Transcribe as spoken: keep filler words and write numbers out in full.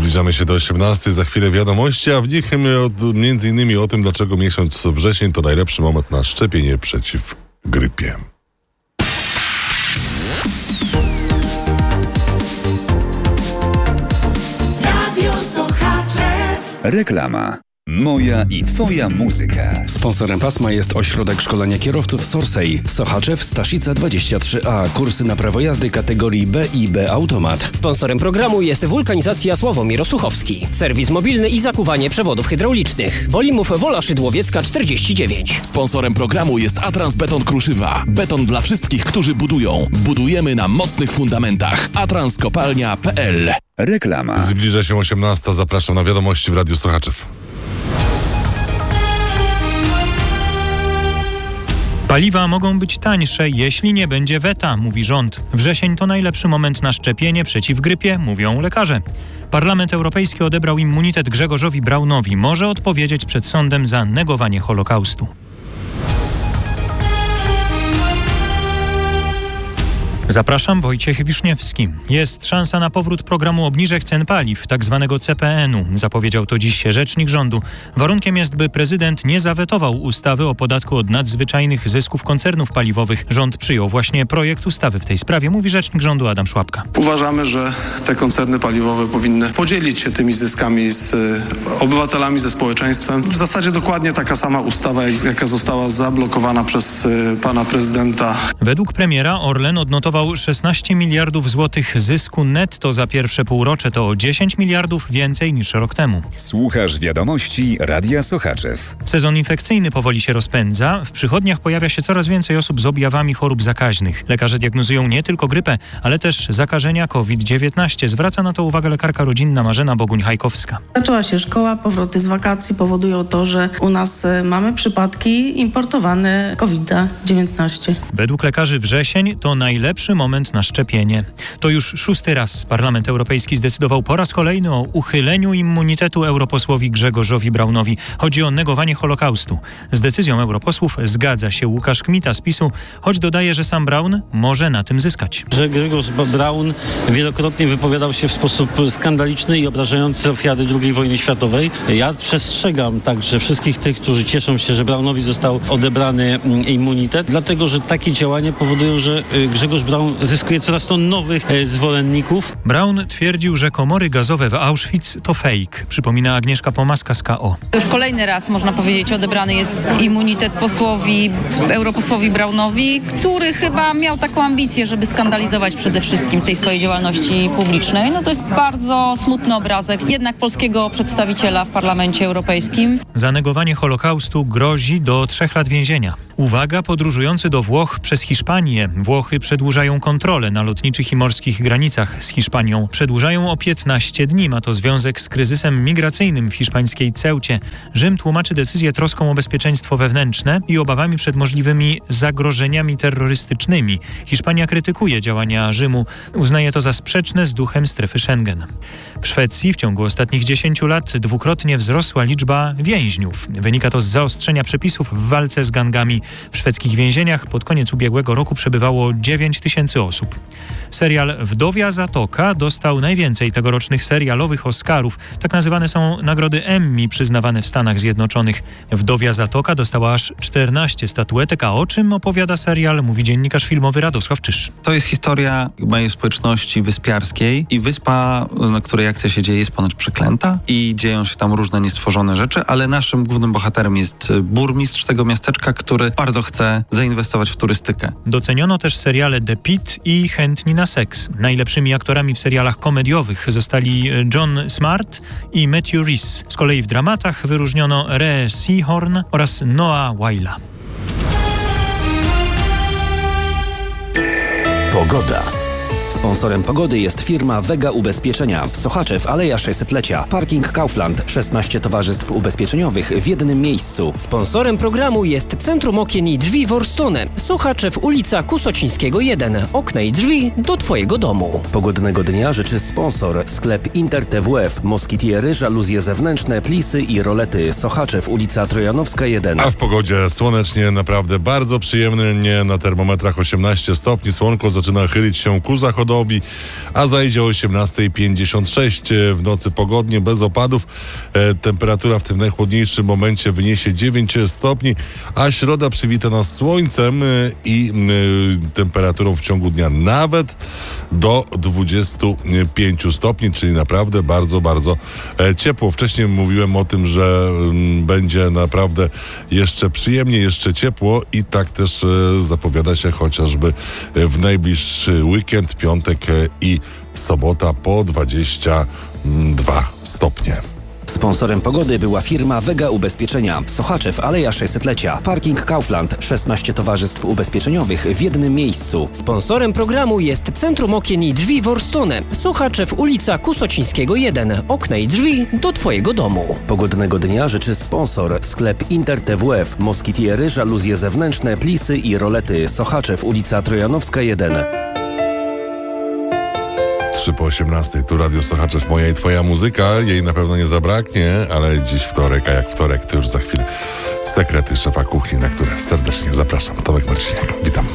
Zbliżamy się do osiemnastej, za chwilę wiadomości, a w nich między innymi o tym, dlaczego miesiąc wrzesień to najlepszy moment na szczepienie przeciw grypie. Radio Sochaczew. Reklama. Moja i Twoja muzyka. Sponsorem pasma jest Ośrodek Szkolenia Kierowców Sorsej. Sochaczew, Staszica dwadzieścia trzy A. Kursy na prawo jazdy kategorii B i B Automat. Sponsorem programu jest Wulkanizacja Sławomir Osuchowski. Serwis mobilny i zakuwanie przewodów hydraulicznych. Bolimów Wola Szydłowiecka czterdzieści dziewięć. Sponsorem programu jest Atrans Beton Kruszywa. Beton dla wszystkich, którzy budują. Budujemy na mocnych fundamentach. atrans kopalnia kropka p l. Reklama. Zbliża się osiemnasta. Zapraszam na wiadomości w Radiu Sochaczew. Paliwa mogą być tańsze, jeśli nie będzie weta, mówi rząd. Wrzesień to najlepszy moment na szczepienie przeciw grypie, mówią lekarze. Parlament Europejski odebrał immunitet Grzegorzowi Braunowi. Może odpowiedzieć przed sądem za negowanie Holokaustu. Zapraszam, Wojciech Wiszniewski. Jest szansa na powrót programu obniżek cen paliw, tak zwanego C P N u. Zapowiedział to dziś rzecznik rządu. Warunkiem jest, by prezydent nie zawetował ustawy o podatku od nadzwyczajnych zysków koncernów paliwowych. Rząd przyjął właśnie projekt ustawy w tej sprawie, mówi rzecznik rządu Adam Szłapka. Uważamy, że te koncerny paliwowe powinny podzielić się tymi zyskami z obywatelami, ze społeczeństwem. W zasadzie dokładnie taka sama ustawa, jaka została zablokowana przez pana prezydenta. Według premiera Orlen odnotował szesnaście miliardów złotych zysku netto za pierwsze półrocze. To o dziesięć miliardów więcej niż rok temu. Słuchasz wiadomości Radia Sochaczew. Sezon infekcyjny powoli się rozpędza. W przychodniach pojawia się coraz więcej osób z objawami chorób zakaźnych. Lekarze diagnozują nie tylko grypę, ale też zakażenia COVID dziewiętnaście. Zwraca na to uwagę lekarka rodzinna Marzena Boguń-Hajkowska. Zaczęła się szkoła, powroty z wakacji powodują to, że u nas mamy przypadki importowane COVID dziewiętnaście. Według lekarzy wrzesień to najlepszy moment na szczepienie. To już szósty raz Parlament Europejski zdecydował po raz kolejny o uchyleniu immunitetu europosłowi Grzegorzowi Braunowi. Chodzi o negowanie Holokaustu. Z decyzją europosłów zgadza się Łukasz Kmita z PiSu, choć dodaje, że sam Braun może na tym zyskać. Że Grzegorz Braun wielokrotnie wypowiadał się w sposób skandaliczny i obrażający ofiary drugiej wojny światowej. Ja przestrzegam także wszystkich tych, którzy cieszą się, że Braunowi został odebrany immunitet, dlatego że takie działania powodują, że Grzegorz Braun zyskuje coraz to nowych e, zwolenników. Braun twierdził, że komory gazowe w Auschwitz to fake, przypomina Agnieszka Pomaska z K O. To już kolejny raz, można powiedzieć, odebrany jest immunitet posłowi, europosłowi Braunowi, który chyba miał taką ambicję, żeby skandalizować przede wszystkim tej swojej działalności publicznej. No to jest bardzo smutny obrazek jednak polskiego przedstawiciela w Parlamencie Europejskim. Za negowanie Holokaustu grozi do trzech lat więzienia. Uwaga, podróżujący do Włoch przez Hiszpanię. Włochy przedłużają kontrolę na lotniczych i morskich granicach z Hiszpanią. Przedłużają o piętnaście dni. Ma to związek z kryzysem migracyjnym w hiszpańskiej Ceucie. Rzym tłumaczy decyzję troską o bezpieczeństwo wewnętrzne i obawami przed możliwymi zagrożeniami terrorystycznymi. Hiszpania krytykuje działania Rzymu. Uznaje to za sprzeczne z duchem strefy Schengen. W Szwecji w ciągu ostatnich dziesięciu lat dwukrotnie wzrosła liczba więźniów. Wynika to z zaostrzenia przepisów w walce z gangami. W szwedzkich więzieniach pod koniec ubiegłego roku przebywało dziewięć tysięcy osób. Serial Wdowia Zatoka dostał najwięcej tegorocznych serialowych Oscarów. Tak nazywane są nagrody Emmy przyznawane w Stanach Zjednoczonych. Wdowia Zatoka dostała aż czternaście statuetek, a o czym opowiada serial, mówi dziennikarz filmowy Radosław Czysz. To jest historia mojej społeczności wyspiarskiej i wyspa, na której akcja się dzieje, jest ponoć przeklęta i dzieją się tam różne niestworzone rzeczy, ale naszym głównym bohaterem jest burmistrz tego miasteczka, który bardzo chce zainwestować w turystykę. Doceniono też seriale The Pitt i Chętni na seks. Najlepszymi aktorami w serialach komediowych zostali John Smart i Matthew Rhys. Z kolei w dramatach wyróżniono Rhea Seehorn oraz Noah Wyla. Pogoda. Sponsorem pogody jest firma Vega Ubezpieczenia. Sochaczew, Aleja sześćsetlecia. Parking Kaufland. szesnaście towarzystw ubezpieczeniowych w jednym miejscu. Sponsorem programu jest Centrum Okien i Drzwi Worstone. Sochaczew, ulica Kusocińskiego jeden. Okna i drzwi do Twojego domu. Pogodnego dnia życzy sponsor. Sklep Inter T W F. Moskitiery, żaluzje zewnętrzne, plisy i rolety. Sochaczew, ulica Trojanowska jeden. A w pogodzie słonecznie, naprawdę bardzo przyjemnie. Na termometrach osiemnaście stopni. Słonko zaczyna chylić się ku zachodowi. Mrozowi, a zajdzie o osiemnasta pięćdziesiąt sześć. W nocy pogodnie, bez opadów. E, temperatura w tym najchłodniejszym momencie wyniesie dziewięć stopni, a środa przywita nas słońcem e, i e, temperaturą w ciągu dnia nawet do dwudziestu pięciu stopni, czyli naprawdę bardzo, bardzo e, ciepło. Wcześniej mówiłem o tym, że m, będzie naprawdę jeszcze przyjemnie, jeszcze ciepło i tak też e, zapowiada się chociażby w najbliższy weekend, piątek e, i sobota po dwadzieścia dwa stopnie. Sponsorem pogody była firma Vega Ubezpieczenia. Sochaczew, Aleja sześćsetlecia. Parking Kaufland. szesnaście towarzystw ubezpieczeniowych w jednym miejscu. Sponsorem programu jest Centrum Okien i Drzwi Worstone. Sochaczew, ulica Kusocińskiego jeden. Okna i drzwi do Twojego domu. Pogodnego dnia życzy sponsor. Sklep Inter T W F. Moskitiery, żaluzje zewnętrzne, plisy i rolety. Sochaczew, ulica Trojanowska jeden. trzy po osiemnastej, tu Radio Sochaczew, moja i twoja muzyka. Jej na pewno nie zabraknie, ale dziś wtorek, a jak wtorek, to już za chwilę sekrety szefa kuchni, na które serdecznie zapraszam. Tomek Marciniak, witam.